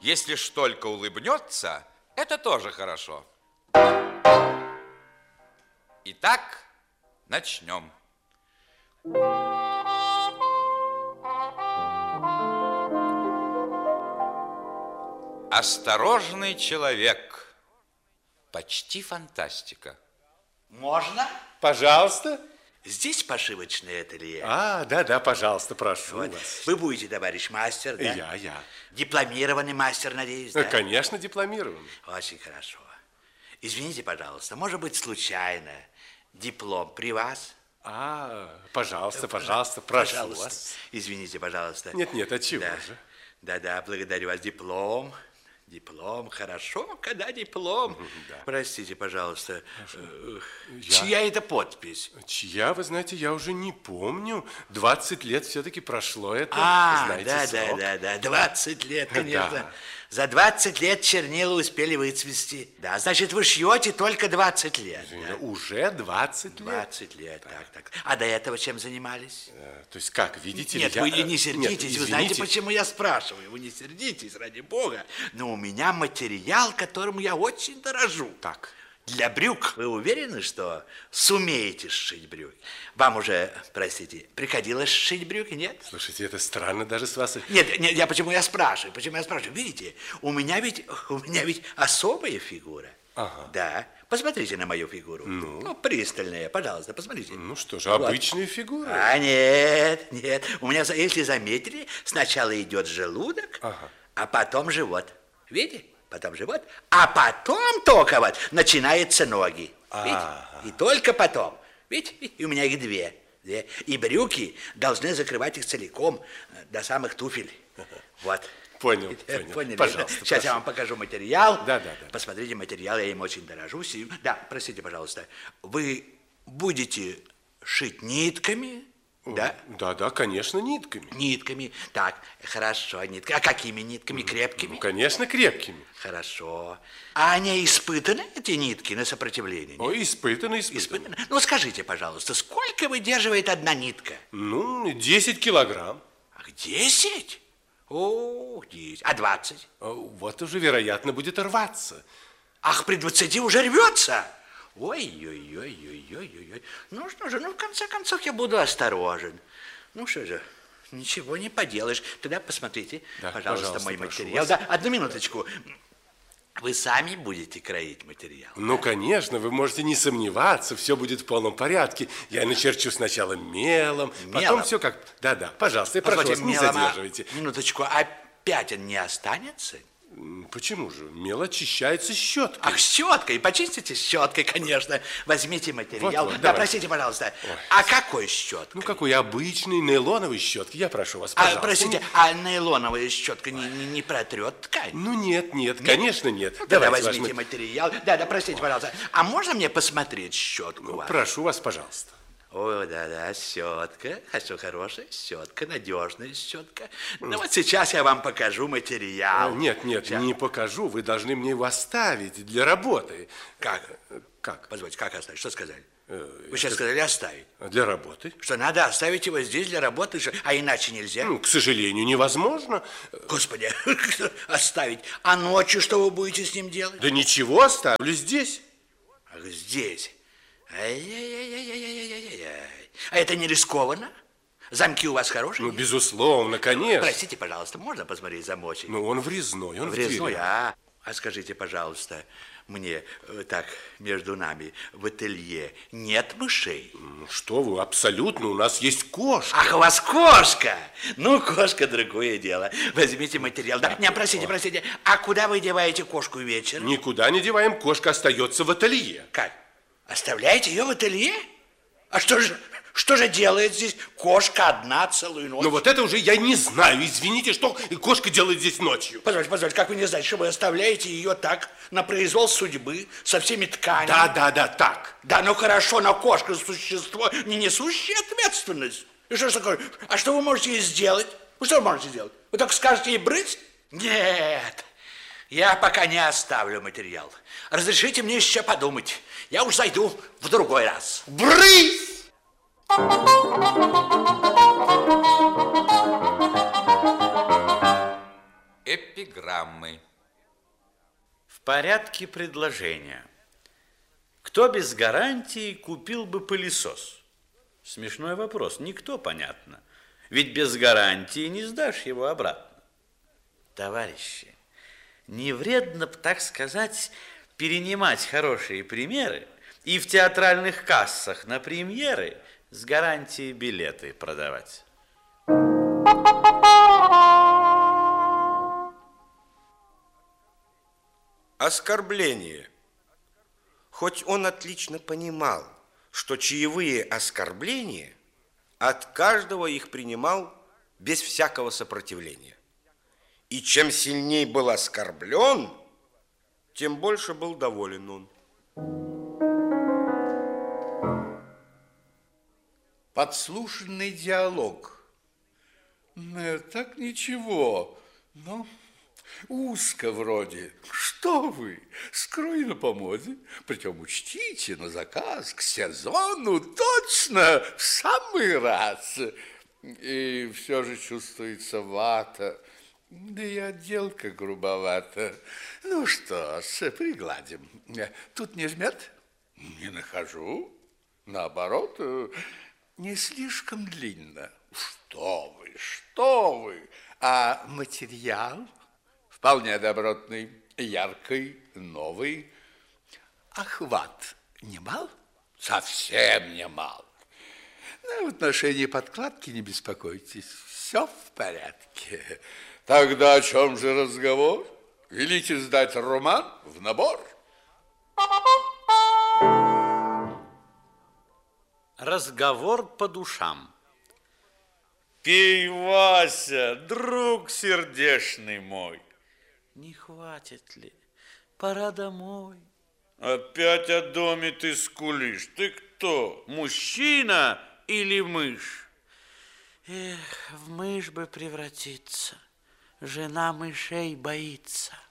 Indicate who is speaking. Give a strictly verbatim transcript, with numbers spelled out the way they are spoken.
Speaker 1: Если ж только улыбнется, это тоже хорошо. Итак, начнем. Осторожный человек. Почти фантастика.
Speaker 2: Можно?
Speaker 3: Пожалуйста.
Speaker 2: Здесь пошивочное ателье.
Speaker 3: А, да-да, пожалуйста, прошу
Speaker 2: Вот.
Speaker 3: вас.
Speaker 2: Вы будете, товарищ мастер, да?
Speaker 3: Я, я.
Speaker 2: Дипломированный мастер, надеюсь, да?
Speaker 3: Конечно, дипломированный.
Speaker 2: Очень хорошо. Извините, пожалуйста, может быть, случайно диплом при вас?
Speaker 3: А, пожалуйста, пожалуйста, прошу
Speaker 2: Пожалуйста.
Speaker 3: вас.
Speaker 2: Извините, пожалуйста.
Speaker 3: Нет, нет, отчего
Speaker 2: Да.
Speaker 3: же?
Speaker 2: Да-да, благодарю вас. Диплом. Диплом, хорошо, когда диплом.
Speaker 3: Да.
Speaker 2: Простите, пожалуйста, э,
Speaker 3: Я-
Speaker 2: чья это подпись?
Speaker 3: Чья, вы знаете, я уже не помню. двадцать лет все-таки прошло это,
Speaker 2: А,
Speaker 3: знаете,
Speaker 2: да, да,
Speaker 3: срок.
Speaker 2: да, да, двадцать лет, конечно.
Speaker 3: Да.
Speaker 2: За двадцать лет чернила успели выцвести. Да, значит, вы шьете только двадцать лет.
Speaker 3: Извините,
Speaker 2: да?
Speaker 3: Уже двадцать лет.
Speaker 2: двадцать лет, так, так. А до этого чем занимались?
Speaker 3: Э, То есть как, видите ли,
Speaker 2: Нет,
Speaker 3: я-
Speaker 2: вы не
Speaker 3: Нет,
Speaker 2: сердитесь, вы знаете,
Speaker 3: извините.
Speaker 2: почему я спрашиваю? Вы не сердитесь, ради бога. Но у меня материал, которым я очень дорожу.
Speaker 3: Так.
Speaker 2: Для брюк. Вы уверены, что сумеете сшить брюки? Вам уже, простите, приходилось сшить брюки, нет?
Speaker 3: Слушайте, это странно даже с вас.
Speaker 2: Нет, нет, я почему я спрашиваю? Почему я спрашиваю? Видите, у меня ведь, у меня ведь особая фигура.
Speaker 3: Ага.
Speaker 2: Да. Посмотрите на мою фигуру.
Speaker 3: Ну?
Speaker 2: пристальная, пожалуйста, посмотрите.
Speaker 3: Ну что же,
Speaker 2: Вот.
Speaker 3: обычная фигура.
Speaker 2: А нет, нет. У меня, если заметили, сначала идет желудок,
Speaker 3: Ага.
Speaker 2: а потом живот. Видите? Потом живот, а потом только вот начинаются ноги. Видите?
Speaker 3: Ага.
Speaker 2: И только потом. Видите? И у меня их две. две. И брюки должны закрывать их целиком э, до самых туфель. Вот.
Speaker 3: Понял,
Speaker 2: Э,
Speaker 3: понял.
Speaker 2: Поняли?
Speaker 3: Пожалуйста,
Speaker 2: Сейчас я
Speaker 3: прошу.
Speaker 2: вам покажу материал.
Speaker 3: Да, да, да.
Speaker 2: Посмотрите материал, я им очень дорожу. Си- Да, простите, пожалуйста. Вы будете шить нитками, да?
Speaker 3: Да, да, конечно, нитками.
Speaker 2: Нитками. Так, хорошо, нитками. А какими нитками? Крепкими?
Speaker 3: Ну, конечно, крепкими.
Speaker 2: Хорошо. А они испытаны, эти нитки, на сопротивление? нет?
Speaker 3: Ой, испытано, испытано.
Speaker 2: Испытаны? Ну, скажите, пожалуйста, сколько выдерживает одна нитка?
Speaker 3: Ну, десять килограмм.
Speaker 2: Ах, десять? О, десять. А двадцать?
Speaker 3: А Вот уже, вероятно, будет рваться.
Speaker 2: Ах, при двадцати уже рвется? Ой-ой-ой-ой-ой-ой. Ну что же, ну в конце концов я буду осторожен. Ну что же, ничего не поделаешь. Тогда посмотрите,
Speaker 3: Да,
Speaker 2: пожалуйста,
Speaker 3: пожалуйста,
Speaker 2: мой
Speaker 3: прошу
Speaker 2: материал.
Speaker 3: вас.
Speaker 2: Да, одну минуточку. Вы сами будете кроить материал?
Speaker 3: Ну, конечно, вы можете не сомневаться, все будет в полном порядке. Я начерчу сначала мелом, потом
Speaker 2: Мелом?
Speaker 3: все как... Да-да, пожалуйста, я прошу вас,
Speaker 2: Позвольте,
Speaker 3: не
Speaker 2: мелом, а-
Speaker 3: задерживайте.
Speaker 2: Минуточку, а пятен не останется?
Speaker 3: М, Почему же? Мел очищается щеткой.
Speaker 2: Ах, щеткой, почистите щеткой, конечно. Возьмите материал.
Speaker 3: Вот, вот,
Speaker 2: да,
Speaker 3: давайте.
Speaker 2: простите, пожалуйста. А какой щеткой?
Speaker 3: Ну, какой обычный нейлоновый щетки, я прошу вас,
Speaker 2: А,
Speaker 3: пожалуйста.
Speaker 2: простите, а нейлоновая щетка не, не, не протрет ткань?
Speaker 3: Ну, нет, нет, конечно, нет.
Speaker 2: Ну, тогда
Speaker 3: Давайте ваш
Speaker 2: возьмите
Speaker 3: ма-
Speaker 2: материал. Да, да, простите, пожалуйста. А можно мне посмотреть щетку вашу?
Speaker 3: Прошу вас, пожалуйста.
Speaker 2: О, да-да, щетка. А что, хорошая щетка, надежная щетка. Ну, вот сейчас я вам покажу материал.
Speaker 3: А, Нет, нет,
Speaker 2: Щас.
Speaker 3: не покажу, вы должны мне его оставить для работы.
Speaker 2: Как?
Speaker 3: Как?
Speaker 2: Позвольте, как оставить? Что сказали?
Speaker 3: Э,
Speaker 2: Вы сейчас сказали оставить.
Speaker 3: Для работы?
Speaker 2: Что надо оставить его здесь для работы, что- а иначе нельзя.
Speaker 3: Ну, к сожалению, невозможно.
Speaker 2: Господи, оставить. А ночью что вы будете с ним делать?
Speaker 3: Да ничего, оставлю здесь.
Speaker 2: Ах, здесь. Ай-яй-яй-яй-яй-яй-яй-яй. А это не рискованно? Замки у вас хорошие?
Speaker 3: Ну, безусловно, конечно.
Speaker 2: Простите, пожалуйста, можно посмотреть замочек?
Speaker 3: Ну, он врезной, он
Speaker 2: Врезной,
Speaker 3: в двери.
Speaker 2: а? А скажите, пожалуйста, мне, э, так, между нами, в ателье нет мышей?
Speaker 3: Ну, что вы, абсолютно, у нас есть кошка.
Speaker 2: Ах, у вас кошка! Ну, кошка, другое дело. Возьмите материал. Да, не, простите, простите. А куда вы деваете кошку вечером?
Speaker 3: Никуда не деваем, кошка остается в ателье.
Speaker 2: Как? Оставляете ее в ателье? А что же, что же делает здесь кошка одна целую ночь?
Speaker 3: Ну, вот это уже я не знаю, извините, что кошка делает здесь ночью.
Speaker 2: Позвольте, позвольте, как вы не знаете, что вы оставляете ее так, на произвол судьбы, со всеми тканями?
Speaker 3: Да, да, да, так.
Speaker 2: Да, ну хорошо, но кошка существо, не несущее ответственность. И что ж такое? А что вы можете ей сделать? Вы что вы можете сделать? Вы только скажете ей брысь? Нет, я пока не оставлю материал. Разрешите мне еще подумать. Я уж зайду в другой раз.
Speaker 3: Брысь!
Speaker 1: Эпиграммы.
Speaker 2: В порядке предложения. Кто без гарантии купил бы пылесос? Смешной вопрос. Никто, понятно. Ведь без гарантии не сдашь его обратно. Товарищи, не вредно, так сказать, перенимать хорошие примеры и в театральных кассах на премьеры с гарантией билеты продавать.
Speaker 4: Оскорбление. Хоть он отлично понимал, что чаевые оскорбления, от каждого их принимал без всякого сопротивления. И чем сильней был оскорблен, тем больше был доволен он.
Speaker 5: Подслушанный диалог. Так ничего, но узко вроде. Что вы, скрой на помоде, причем учтите на заказ к сезону точно в самый раз. И все же чувствуется вата, да и отделка грубовата. Ну что ж, пригладим. Тут не жмет? Не нахожу. Наоборот, не слишком длинно. Что вы, что вы? А материал вполне добротный, яркий, новый. Охват не мал? Совсем не мал. Ну, в отношении подкладки не беспокойтесь, все в порядке. Тогда о чем же разговор? Велите сдать роман в набор?
Speaker 2: Разговор по душам. Пей, Вася, друг сердечный мой. Не хватит ли? Пора домой. Опять о доме ты скулишь. Ты кто? Мужчина или мышь? Эх, в мышь бы превратиться. Жена мышей боится.